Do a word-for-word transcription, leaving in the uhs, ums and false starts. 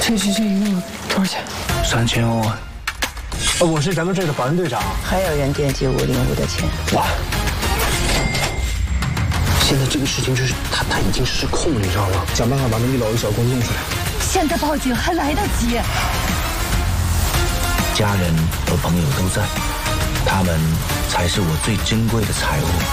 这这这一共多少钱？ 三千万。 呃，我是咱们这儿的保安队长。 还有人惦记五零五的钱。 哇！现在这个事情就是他他已经失控了，你知道吗？想办法把那一老一小给我弄出来。 现在报警还来得及。 家人和朋友都在，他们才是我最珍贵的财物。